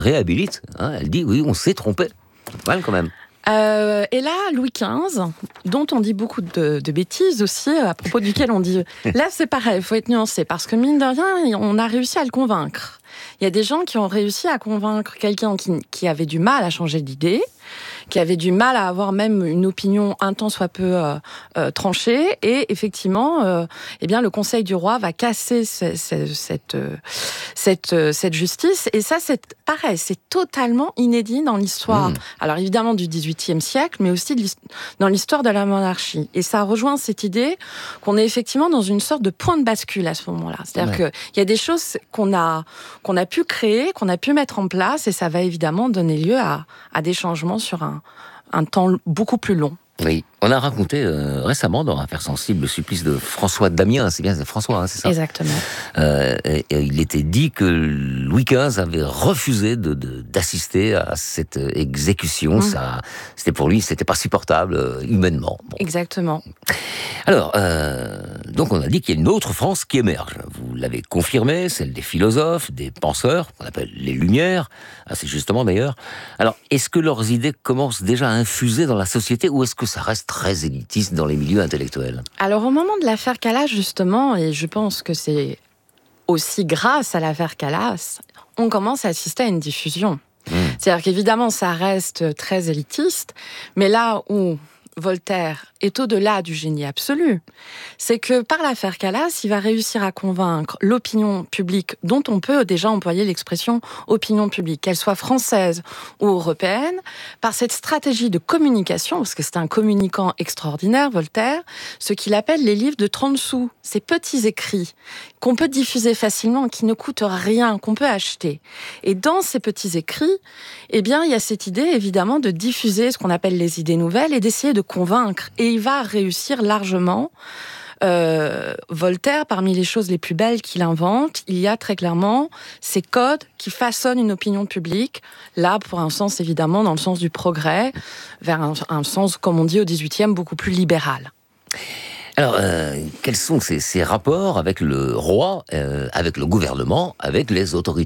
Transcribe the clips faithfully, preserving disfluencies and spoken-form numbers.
réhabilite. Hein, elle dit oui, on s'est trompé. Voilà quand même. Euh, et là, Louis quinze, dont on dit beaucoup de, de bêtises aussi, à propos duquel on dit... Là, c'est pareil, il faut être nuancé, parce que mine de rien, on a réussi à le convaincre. Il y a des gens qui ont réussi à convaincre quelqu'un qui, qui avait du mal à changer d'idée, qui avait du mal à avoir même une opinion un tant soit peu euh, euh, tranchée, et effectivement, euh, eh bien, le Conseil du roi va casser ce, ce, cette, euh, cette, euh, cette justice, et ça, c'est pareil, c'est totalement inédit dans l'histoire. Mmh. Alors évidemment du dix-huitième siècle, mais aussi de dans l'histoire de la monarchie. Et ça rejoint cette idée qu'on est effectivement dans une sorte de point de bascule à ce moment-là. C'est-à-dire ouais. qu'il y a des choses qu'on a, qu'on a pu créer, qu'on a pu mettre en place, et ça va évidemment donner lieu à, à des changements sur un, un temps beaucoup plus long. Oui, on a raconté euh, récemment dans Affaires sensibles le supplice de François d'Amiens, c'est bien, c'est François, hein, c'est ça ? Exactement. Euh, et, et il était dit que Louis quinze avait refusé de, de, d'assister à cette exécution. Mmh. Ça, c'était pour lui, c'était pas supportable euh, humainement. Bon. Exactement. Alors, euh, donc on a dit qu'il y a une autre France qui émerge. Vous l'avez confirmé, celle des philosophes, des penseurs, qu'on appelle les Lumières, assez justement d'ailleurs. Alors, est-ce que leurs idées commencent déjà à infuser dans la société, ou est-ce que ça reste très élitiste dans les milieux intellectuels ? Alors, au moment de l'affaire Calas, justement, et je pense que c'est aussi grâce à l'affaire Calas, on commence à assister à une diffusion. Mmh. C'est-à-dire qu'évidemment, ça reste très élitiste, mais là où Voltaire est au-delà du génie absolu, c'est que par l'affaire Calas, il va réussir à convaincre l'opinion publique, dont on peut déjà employer l'expression opinion publique, qu'elle soit française ou européenne, par cette stratégie de communication, parce que c'est un communicant extraordinaire, Voltaire, ce qu'il appelle les livres de trente sous, ces petits écrits qu'on peut diffuser facilement, qui ne coûtent rien, qu'on peut acheter. Et dans ces petits écrits, eh bien, il y a cette idée, évidemment, de diffuser ce qu'on appelle les idées nouvelles et d'essayer de convaincre. Et il va réussir largement. Euh, Voltaire, parmi les choses les plus belles qu'il invente, il y a très clairement ces codes qui façonnent une opinion publique, là pour un sens évidemment dans le sens du progrès, vers un, un sens, comme on dit au dix-huitième, beaucoup plus libéral. Alors, euh, quels sont ces, ces rapports avec le roi, euh, avec le gouvernement, avec les autorités ?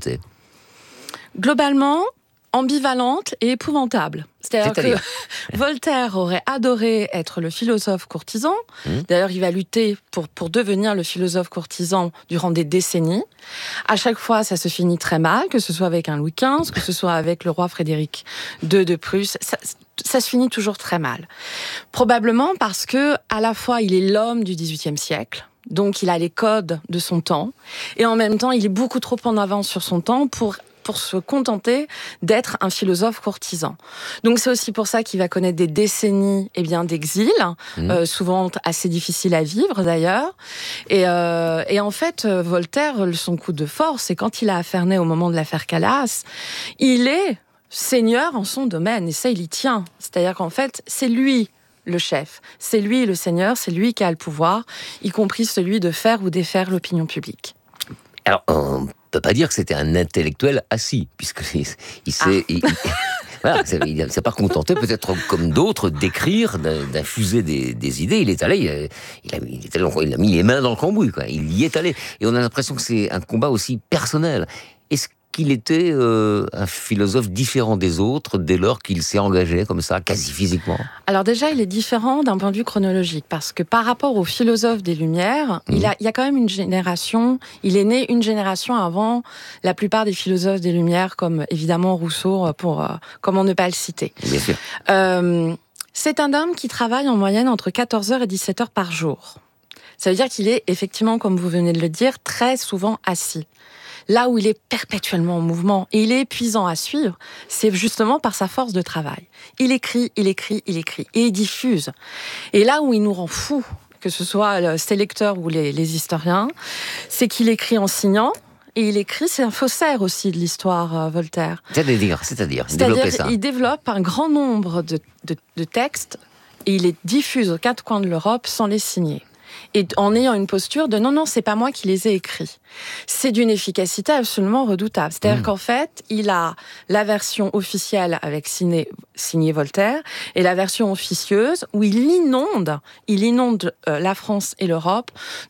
Globalement, ambivalente et épouvantable. C'est-à-dire, C'est-à-dire que Voltaire aurait adoré être le philosophe courtisan. Mmh. D'ailleurs, il va lutter pour, pour devenir le philosophe courtisan durant des décennies. À chaque fois, ça se finit très mal, que ce soit avec un Louis quinze, que ce soit avec le roi Frédéric deux de Prusse. Ça, ça se finit toujours très mal. Probablement parce que, à la fois, il est l'homme du dix-huitième siècle, donc il a les codes de son temps, et en même temps, il est beaucoup trop en avance sur son temps pour pour se contenter d'être un philosophe courtisan. Donc c'est aussi pour ça qu'il va connaître des décennies eh bien, d'exil, mmh. euh, souvent assez difficiles à vivre d'ailleurs. Et, euh, et en fait, Voltaire, son coup de force, c'est quand il a affaire au moment de l'affaire Calas, il est seigneur en son domaine, et ça il y tient. C'est-à-dire qu'en fait, c'est lui le chef, c'est lui le seigneur, c'est lui qui a le pouvoir, y compris celui de faire ou défaire l'opinion publique. Alors, on ne peut pas dire que c'était un intellectuel assis, puisqu'il il s'est... Ah. Il, il, voilà, il ne s'est pas contenté, peut-être comme d'autres, d'écrire, d'infuser des, des idées. Il est allé, il a, il, a, il, est allé, il a mis les mains dans le cambouis, quoi. Il y est allé. Et on a l'impression que c'est un combat aussi personnel. Est-ce qu'il était euh, un philosophe différent des autres dès lors qu'il s'est engagé comme ça, quasi physiquement ? Alors déjà, il est différent d'un point de vue chronologique, parce que par rapport aux philosophes des Lumières, mmh. il, a, il y a quand même une génération, il est né une génération avant la plupart des philosophes des Lumières, comme évidemment Rousseau, pour, euh, comment ne pas le citer. Bien sûr. Euh, c'est un homme qui travaille en moyenne entre quatorze heures et dix-sept heures par jour. Ça veut dire qu'il est effectivement, comme vous venez de le dire, très souvent assis. Là où il est perpétuellement en mouvement et il est épuisant à suivre, c'est justement par sa force de travail. Il écrit, il écrit, il écrit et il diffuse. Et là où il nous rend fous, que ce soit ses lecteurs ou les, les historiens, c'est qu'il écrit en signant. Et il écrit, c'est un faussaire aussi de l'histoire, euh, Voltaire. C'est-à-dire, c'est-à-dire, c'est-à-dire ça. Il développe un grand nombre de, de, de textes et il les diffuse aux quatre coins de l'Europe sans les signer. Et en ayant une posture de non, non, c'est pas moi qui les ai écrits. C'est d'une efficacité absolument redoutable. C'est-à-dire mmh. qu'en fait, il a la version officielle avec signé, signé Voltaire et la version officieuse où il inonde, il inonde euh, la France et l'Europe de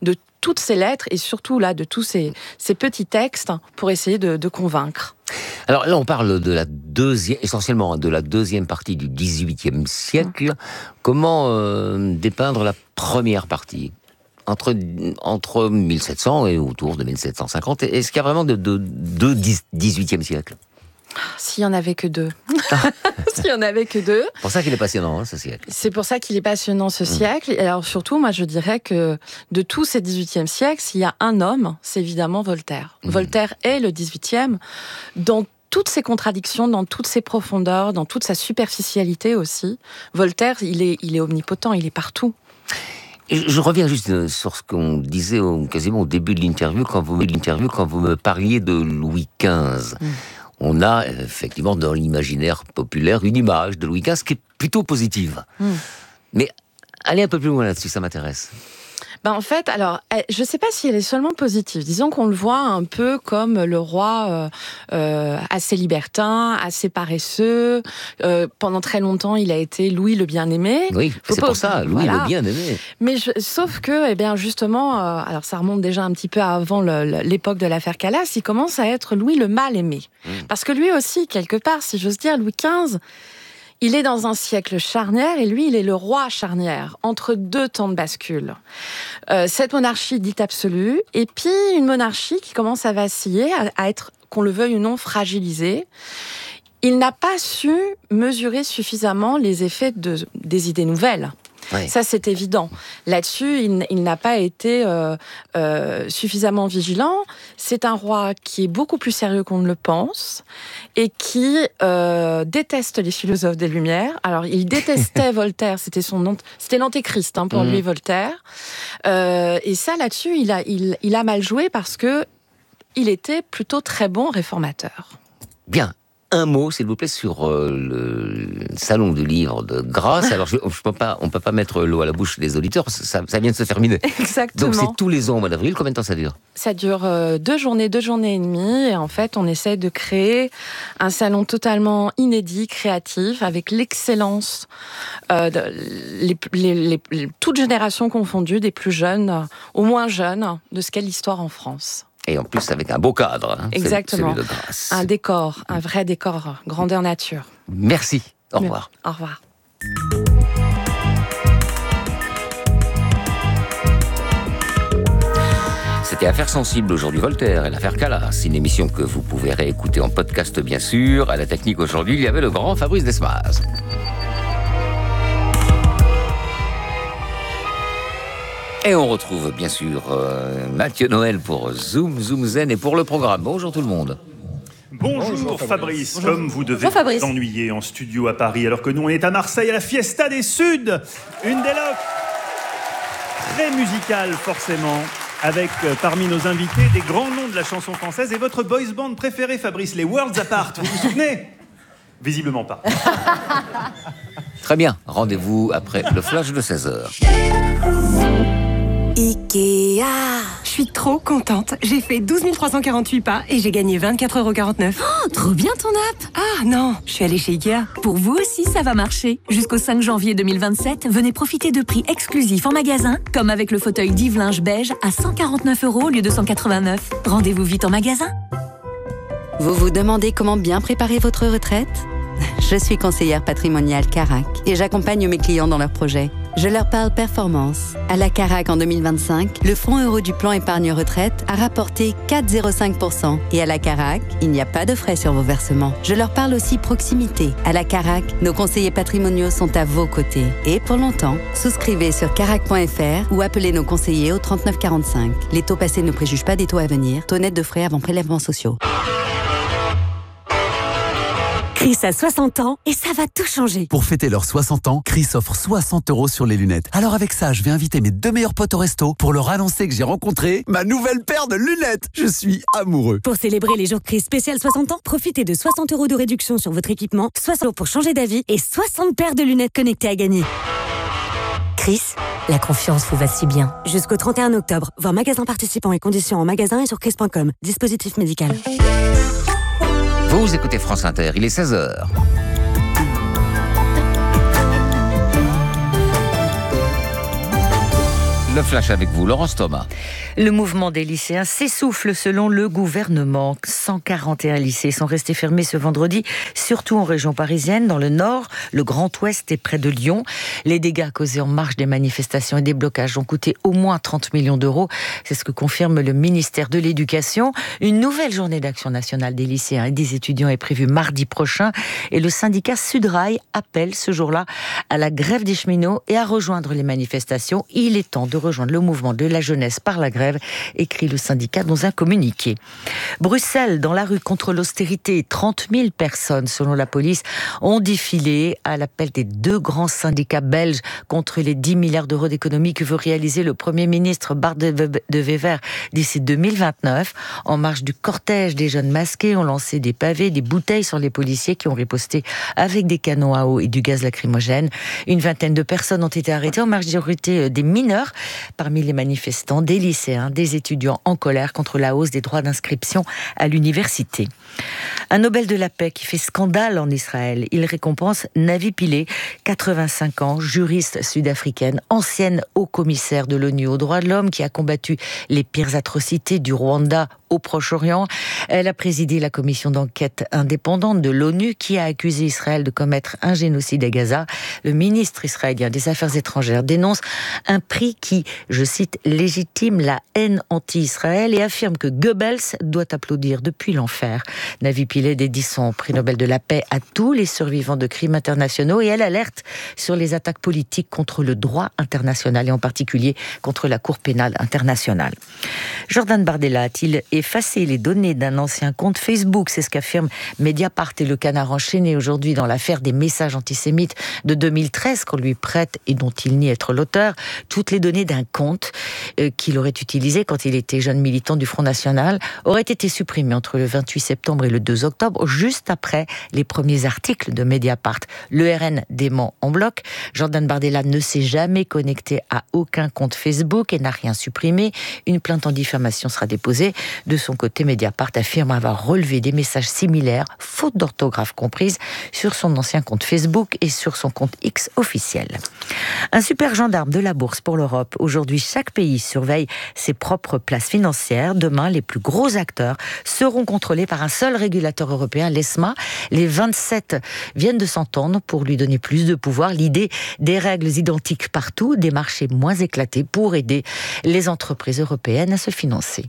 toutes ces lettres et surtout là de tous ces, ces petits textes pour essayer de, de convaincre. Alors là, on parle de la deuxième, essentiellement de la deuxième partie du dix-huitième siècle. Mmh. Comment euh, dépeindre la première partie ? Entre, entre mille sept cents et autour de mille sept cent cinquante, est-ce qu'il y a vraiment de, de, de dix-huitième siècle ? S'il n'y en avait que deux. S'il n'y en avait que deux. C'est pour ça qu'il est passionnant, hein, ce siècle. C'est pour ça qu'il est passionnant, ce mmh. siècle. Et alors surtout, moi, je dirais que de tous ces dix-huitième siècles, s'il y a un homme, c'est évidemment Voltaire. Mmh. Voltaire est le dix-huitième, dans toutes ses contradictions, dans toutes ses profondeurs, dans toute sa superficialité aussi. Voltaire, il est, il est omnipotent, il est partout. Je reviens juste sur ce qu'on disait au, quasiment au début de l'interview, quand vous, l'interview, quand vous me parliez de Louis quinze. Mmh. On a effectivement dans l'imaginaire populaire une image de Louis quinze qui est plutôt positive. Mmh. Mais allez un peu plus loin là-dessus, ça m'intéresse. Ben en fait, alors, je ne sais pas si elle est seulement positive. Disons qu'on le voit un peu comme le roi euh, euh, assez libertin, assez paresseux. Euh, pendant très longtemps, il a été Louis le Bien-Aimé. Oui, Faut c'est pas... pour ça, Louis voilà. le Bien-Aimé. Mais je... sauf que, eh bien, justement, euh, alors ça remonte déjà un petit peu avant le, l'époque de l'affaire Calas, il commence à être Louis le Mal-Aimé. Mmh. Parce que lui aussi, quelque part, si j'ose dire, Louis quinze... il est dans un siècle charnière et lui, il est le roi charnière, entre deux temps de bascule. Euh, cette monarchie dite absolue, et puis une monarchie qui commence à vaciller, à, à être, qu'on le veuille ou non, fragilisée. Il n'a pas su mesurer suffisamment les effets de, des idées nouvelles. Oui. Ça, c'est évident. Là-dessus, il, il n'a pas été euh, euh, suffisamment vigilant. C'est un roi qui est beaucoup plus sérieux qu'on ne le pense et qui euh, déteste les philosophes des Lumières. Alors, il détestait Voltaire. C'était son, c'était l'antéchrist hein, pour mmh. lui, Voltaire. Euh, et ça, là-dessus, il a, il, il a mal joué parce que il était plutôt très bon réformateur. Bien. Un mot, s'il vous plaît, sur euh, le salon du livre de Grasse. Alors, je, je peux pas, on ne peut pas mettre l'eau à la bouche des auditeurs, ça, ça vient de se terminer. Exactement. Donc, c'est tous les ans au mois d'avril. Combien de temps ça dure ? Ça dure euh, deux journées, deux journées et demie. Et en fait, on essaie de créer un salon totalement inédit, créatif, avec l'excellence, euh, de, les, les, les, les, toutes générations confondues, des plus jeunes aux moins jeunes, de ce qu'est l'histoire en France. Et en plus, avec un beau cadre. Hein, exactement. Celui de Grasse. Un décor, un vrai décor, grandeur nature. Merci. Au revoir. Au revoir. C'était Affaires sensibles aujourd'hui, Voltaire et l'affaire Calas. Une émission que vous pouvez réécouter en podcast, bien sûr. À la technique aujourd'hui, il y avait le grand Fabrice Desmas. Et on retrouve bien sûr euh, Mathieu Noël pour Zoom, Zoom Zen et pour le programme. Bonjour tout le monde. Bonjour, Bonjour Fabrice. Fabrice. Bonjour. Comme vous devez vous ennuyer en studio à Paris, alors que nous on est à Marseille à la Fiesta des Suds, une des loques très musicale forcément, avec euh, parmi nos invités des grands noms de la chanson française et votre boys band préféré Fabrice, les Worlds Apart. Vous vous souvenez ? Visiblement pas. Très bien, rendez-vous après le flash de seize heures. Ikea. Je suis trop contente. J'ai fait douze mille trois cent quarante-huit pas et j'ai gagné vingt-quatre euros quarante-neuf. Oh, trop bien ton app. Ah non, je suis allée chez Ikea. Pour vous aussi, ça va marcher. Jusqu'au cinq janvier deux mille vingt-sept, venez profiter de prix exclusifs en magasin, comme avec le fauteuil Div Linge beige à cent quarante-neuf euros au lieu de cent quatre-vingt-neuf. Rendez-vous vite en magasin. Vous vous demandez comment bien préparer votre retraite ? Je suis conseillère patrimoniale Carac et j'accompagne mes clients dans leurs projets. Je leur parle performance. À la Carac en deux mille vingt-cinq, le fonds euro du plan épargne retraite a rapporté quatre virgule zéro cinq pour cent. Et à la Carac, il n'y a pas de frais sur vos versements. Je leur parle aussi proximité. À la Carac, nos conseillers patrimoniaux sont à vos côtés. Et pour longtemps, souscrivez sur carac point f r ou appelez nos conseillers au trente-neuf quarante-cinq. Les taux passés ne préjugent pas des taux à venir. Taux net de frais avant prélèvements sociaux. Chris a soixante ans et ça va tout changer. Pour fêter leurs soixante ans, Chris offre soixante euros sur les lunettes. Alors avec ça, je vais inviter mes deux meilleurs potes au resto pour leur annoncer que j'ai rencontré ma nouvelle paire de lunettes. Je suis amoureux. Pour célébrer les jours Chris spécial soixante ans, profitez de soixante euros de réduction sur votre équipement, soixante euros pour changer d'avis et soixante paires de lunettes connectées à gagner. Chris, la confiance vous va si bien. Jusqu'au trente et un octobre, voir magasin participants et conditions en magasin et sur chris point com. Dispositif médical. Vous écoutez France Inter, il est seize heures. Le flash avec vous, Laurence Thomas. Le mouvement des lycéens s'essouffle selon le gouvernement. cent quarante et un lycées sont restés fermés ce vendredi, surtout en région parisienne, dans le nord, le Grand Ouest et près de Lyon. Les dégâts causés en marge des manifestations et des blocages ont coûté au moins trente millions d'euros. C'est ce que confirme le ministère de l'Éducation. Une nouvelle journée d'action nationale des lycéens et des étudiants est prévue mardi prochain. Et le syndicat Sudrail appelle ce jour-là à la grève des cheminots et à rejoindre les manifestations. Il est temps de rejoindre le mouvement de la jeunesse par la grève, écrit le syndicat dans un communiqué. Bruxelles, dans la rue contre l'austérité, trente mille personnes, selon la police, ont défilé à l'appel des deux grands syndicats belges contre les dix milliards d'euros d'économies que veut réaliser le Premier ministre Bart de Wever d'ici deux mille vingt-neuf. En marge du cortège, des jeunes masqués ont lancé des pavés, des bouteilles sur les policiers qui ont riposté avec des canons à eau et du gaz lacrymogène. Une vingtaine de personnes ont été arrêtées, en majorité des mineurs. Parmi les manifestants, des lycéens, des étudiants en colère contre la hausse des droits d'inscription à l'université. Un Nobel de la paix qui fait scandale en Israël. Il récompense Navi Pillay, quatre-vingt-cinq ans, juriste sud-africaine, ancienne haut-commissaire de l'ONU aux droits de l'homme, qui a combattu les pires atrocités du Rwanda au Proche-Orient. Elle a présidé la commission d'enquête indépendante de l'ONU qui a accusé Israël de commettre un génocide à Gaza. Le ministre israélien des Affaires étrangères dénonce un prix qui, je cite, légitime la haine anti-Israël et affirme que Goebbels doit applaudir depuis l'enfer. Navi Pillay dédie son prix Nobel de la paix à tous les survivants de crimes internationaux et elle alerte sur les attaques politiques contre le droit international et en particulier contre la Cour pénale internationale. Jordan Bardella a-t-il effacé les données d'un ancien compte Facebook? C'est ce qu'affirme Mediapart et le Canard enchaîné aujourd'hui dans l'affaire des messages antisémites de deux mille treize qu'on lui prête et dont il nie être l'auteur. Toutes les données d'un compte euh, qu'il aurait utilisé quand il était jeune militant du Front National auraient été supprimées entre le vingt-huit septembre et le deux octobre, juste après les premiers articles de Mediapart. Le R N dément en bloc. Jordan Bardella ne s'est jamais connecté à aucun compte Facebook et n'a rien supprimé. Une plainte en diffamation sera déposée. De son côté, Mediapart affirme avoir relevé des messages similaires, faute d'orthographe comprise, sur son ancien compte Facebook et sur son compte X officiel. Un super gendarme de la bourse pour l'Europe. Aujourd'hui, chaque pays surveille ses propres places financières. Demain, les plus gros acteurs seront contrôlés par un seul régulateur européen, l'ESMA. Les vingt-sept viennent de s'entendre pour lui donner plus de pouvoir. L'idée des règles identiques partout, des marchés moins éclatés pour aider les entreprises européennes à se financer.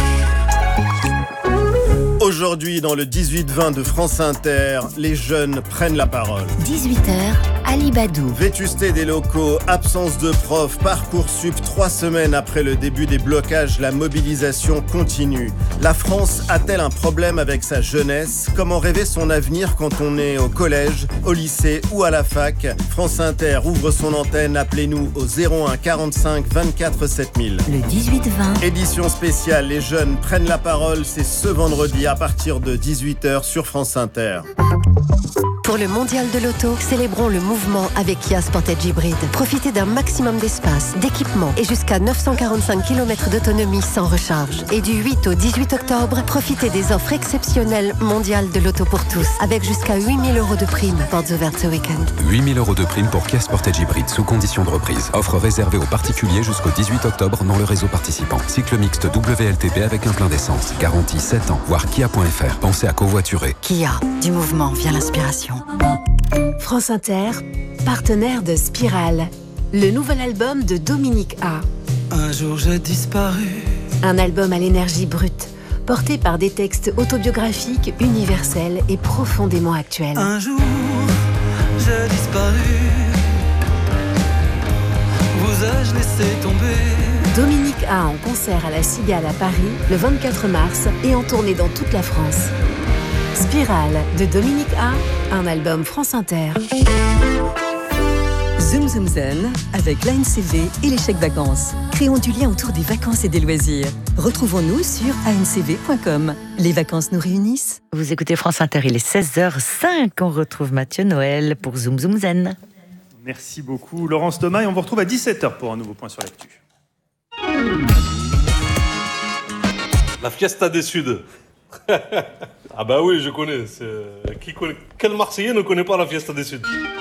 Aujourd'hui, dans le dix-huit vingt de France Inter, les jeunes prennent la parole. dix-huit heures, Ali Badou. Vétusté des locaux, absence de profs, Parcoursup, trois semaines après le début des blocages, la mobilisation continue. La France a-t-elle un problème avec sa jeunesse? Comment rêver son avenir quand on est au collège, au lycée ou à la fac? France Inter ouvre son antenne, appelez-nous au zéro un quarante-cinq vingt-quatre sept mille. Le dix-huit vingt. Édition spéciale, les jeunes prennent la parole, c'est ce vendredi à partir de dix-huit heures sur France Inter. Pour le mondial de l'auto, célébrons le mouvement avec Kia Sportage Hybrid. Profitez d'un maximum d'espace, d'équipement et jusqu'à neuf cent quarante-cinq kilomètres d'autonomie sans recharge. Et du huit au dix-huit octobre, profitez des offres exceptionnelles mondiales de l'auto pour tous, avec jusqu'à huit mille euros de prime. Portes ouvertes ce week-end. huit mille euros de prime pour Kia Sportage Hybrid sous condition de reprise. Offre réservée aux particuliers jusqu'au dix-huit octobre dans le réseau participant. Cycle mixte W L T P avec un plein d'essence. Garantie sept ans. Voir kia point f r. Pensez à covoiturer. Kia, du mouvement vient l'inspiration. France Inter, partenaire de Spirale, le nouvel album de Dominique A. Un jour j'ai disparu. Un album à l'énergie brute, porté par des textes autobiographiques, universels et profondément actuels. Un jour j'ai disparu. Vous ai-je laissé tomber? Dominique A en concert à la Cigale à Paris le vingt-quatre mars et en tournée dans toute la France. Spirale de Dominique A, un album France Inter. Zoom Zoom Zen avec l'A N C V et les chèques vacances. Créons du lien autour des vacances et des loisirs. Retrouvons-nous sur a n c v point com. Les vacances nous réunissent. Vous écoutez France Inter, il est seize heures cinq. On retrouve Mathieu Noël pour Zoom Zoom Zen. Merci beaucoup Laurence Thomas et on vous retrouve à dix-sept heures pour un nouveau point sur l'actu. La Fiesta des Suds. Ah bah oui, je connais. C'est... Qui connaît... Quel Marseillais ne connaît pas la Fiesta des Suds?